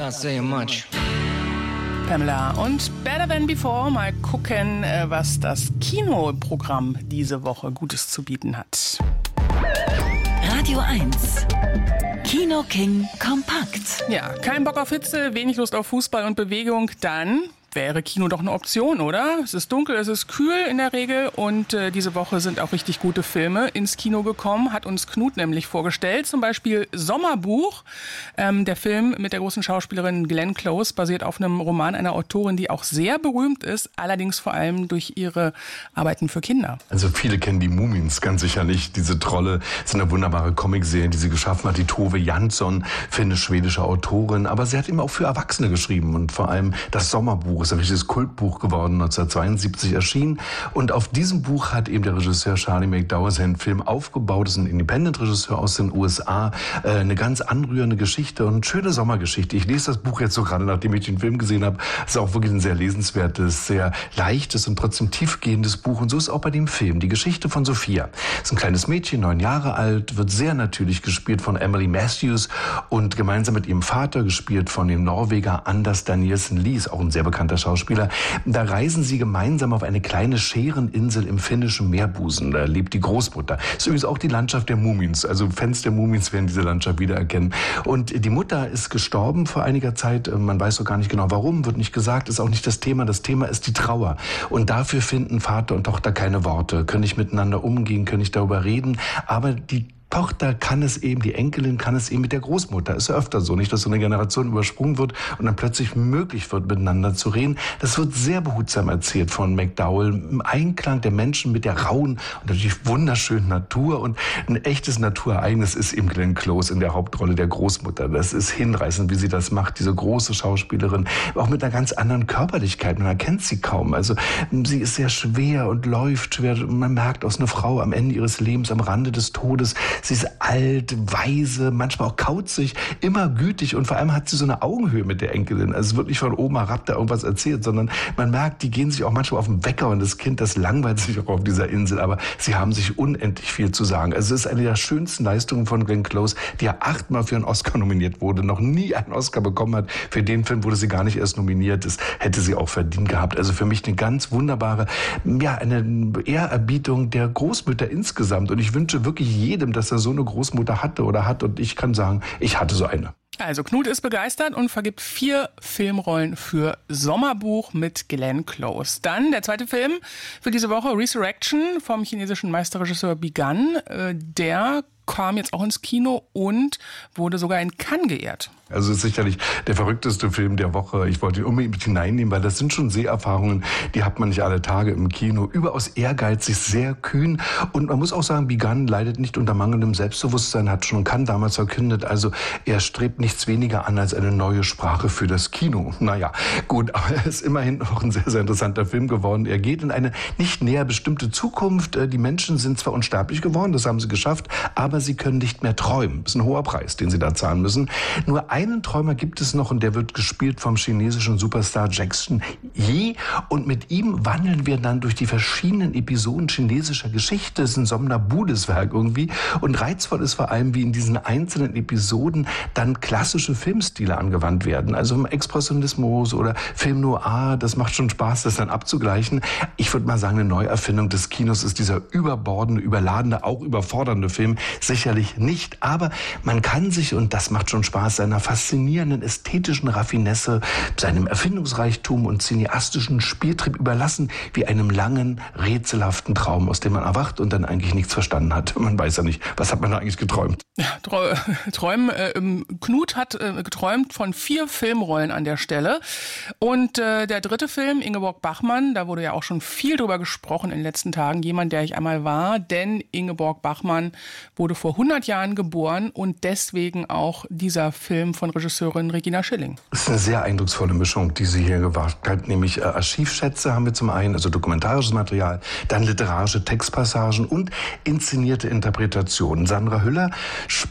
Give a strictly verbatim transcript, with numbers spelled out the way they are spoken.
Not saying much. Pamela und Better Than Before. Mal gucken, was das Kinoprogramm diese Woche Gutes zu bieten hat. Radio eins. Kino King kompakt. Ja, kein Bock auf Hitze, wenig Lust auf Fußball und Bewegung, dann wäre Kino doch eine Option, oder? Es ist dunkel, es ist kühl in der Regel und äh, diese Woche sind auch richtig gute Filme ins Kino gekommen, hat uns Knut nämlich vorgestellt. Zum Beispiel Sommerbuch. Ähm, der Film mit der großen Schauspielerin Glenn Close basiert auf einem Roman einer Autorin, die auch sehr berühmt ist, allerdings vor allem durch ihre Arbeiten für Kinder. Also viele kennen die Mumins ganz sicher nicht. Diese Trolle sind eine wunderbare Comicserie, die sie geschaffen hat. Die Tove Jansson, finnisch-schwedische Autorin. Aber sie hat eben auch für Erwachsene geschrieben und vor allem das Sommerbuch ist ein richtiges Kultbuch geworden, neunzehnhundertzweiundsiebzig erschienen. Und auf diesem Buch hat eben der Regisseur Charlie McDowell seinen Film aufgebaut. Das ist ein Independent-Regisseur aus den U S A. Äh, eine ganz anrührende Geschichte und schöne Sommergeschichte. Ich lese das Buch jetzt so gerade, nachdem ich den Film gesehen habe. Es ist auch wirklich ein sehr lesenswertes, sehr leichtes und trotzdem tiefgehendes Buch. Und so ist auch bei dem Film. Die Geschichte von Sophia. Das ist ein kleines Mädchen, neun Jahre alt, wird sehr natürlich gespielt von Emily Matthews und gemeinsam mit ihrem Vater, gespielt von dem Norweger Anders Danielsen Lie, ist auch ein sehr bekannter Schauspieler. Da reisen sie gemeinsam auf eine kleine Schäreninsel im finnischen Meerbusen. Da lebt die Großmutter. Das ist übrigens auch die Landschaft der Mumins. Also Fans der Mumins werden diese Landschaft wiedererkennen. Und die Mutter ist gestorben vor einiger Zeit. Man weiß so gar nicht genau warum, wird nicht gesagt, ist auch nicht das Thema. Das Thema ist die Trauer. Und dafür finden Vater und Tochter keine Worte, können nicht miteinander umgehen, können nicht darüber reden. Aber die Tochter kann es eben, die Enkelin kann es eben mit der Großmutter. Ist ja öfter so, nicht, dass so eine Generation übersprungen wird und dann plötzlich möglich wird, miteinander zu reden. Das wird sehr behutsam erzählt von McDowell, im Einklang der Menschen mit der rauen und natürlich wunderschönen Natur. Und ein echtes Naturereignis ist eben Glenn Close in der Hauptrolle der Großmutter. Das ist hinreißend, wie sie das macht, diese große Schauspielerin, auch mit einer ganz anderen Körperlichkeit. Man erkennt sie kaum. Also sie ist sehr schwer und läuft schwer. Man merkt, aus einer Frau am Ende ihres Lebens, am Rande des Todes. Sie ist alt, weise, manchmal auch kauzig, immer gütig und vor allem hat sie so eine Augenhöhe mit der Enkelin. Also es wird nicht von oben herab da irgendwas erzählt, sondern man merkt, die gehen sich auch manchmal auf den Wecker und das Kind, das langweilt sich auch auf dieser Insel, aber sie haben sich unendlich viel zu sagen. Also es ist eine der schönsten Leistungen von Glenn Close, die ja achtmal für einen Oscar nominiert wurde, noch nie einen Oscar bekommen hat. Für den Film wurde sie gar nicht erst nominiert, das hätte sie auch verdient gehabt. Also für mich eine ganz wunderbare, ja, eine Ehrerbietung der Großmütter insgesamt und ich wünsche wirklich jedem, dass er so eine Großmutter hatte oder hat und ich kann sagen, ich hatte so eine. Also Knut ist begeistert und vergibt vier Filmrollen für Sommerbuch mit Glenn Close. Dann der zweite Film für diese Woche, Resurrection vom chinesischen Meisterregisseur Bi-Gan. Der kam jetzt auch ins Kino und wurde sogar in Cannes geehrt. Also es ist sicherlich der verrückteste Film der Woche. Ich wollte ihn unbedingt mit hineinnehmen, weil das sind schon Seherfahrungen, die hat man nicht alle Tage im Kino. Überaus ehrgeizig, sehr kühn. Und man muss auch sagen, Bi-Gan leidet nicht unter mangelndem Selbstbewusstsein, hat schon Cannes damals verkündet. Also er strebt nichts weniger an als eine neue Sprache für das Kino. Naja, gut, aber er ist immerhin auch ein sehr, sehr interessanter Film geworden. Er geht in eine nicht näher bestimmte Zukunft. Die Menschen sind zwar unsterblich geworden, das haben sie geschafft, aber sie können nicht mehr träumen. Das ist ein hoher Preis, den sie da zahlen müssen. Nur einen Träumer gibt es noch und der wird gespielt vom chinesischen Superstar Jackson Yi und mit ihm wandeln wir dann durch die verschiedenen Episoden chinesischer Geschichte. Es ist ein somnambules Werk irgendwie und reizvoll ist vor allem, wie in diesen einzelnen Episoden dann klassische Filmstile angewandt werden. Also Expressionismus oder Film Noir, das macht schon Spaß, das dann abzugleichen. Ich würde mal sagen, eine Neuerfindung des Kinos ist dieser überbordende, überladene, auch überfordernde Film sicherlich nicht, aber man kann sich, und das macht schon Spaß, seiner faszinierenden ästhetischen Raffinesse, seinem Erfindungsreichtum und cineastischen Spieltrieb überlassen, wie einem langen, rätselhaften Traum, aus dem man erwacht und dann eigentlich nichts verstanden hat. Man weiß ja nicht, was hat man da eigentlich geträumt? Ja, Träumen. Äh, Knut hat äh, geträumt von vier Filmrollen an der Stelle. Und äh, der dritte Film, Ingeborg Bachmann, da wurde ja auch schon viel drüber gesprochen in den letzten Tagen. Jemand, der ich einmal war, denn Ingeborg Bachmann wurde vor hundert Jahren geboren und deswegen auch dieser Film von Regisseurin Regina Schilling. Das ist eine sehr eindrucksvolle Mischung, die sie hier gewagt hat. Nämlich äh, Archivschätze haben wir zum einen, also dokumentarisches Material, dann literarische Textpassagen und inszenierte Interpretationen. Sandra Hüller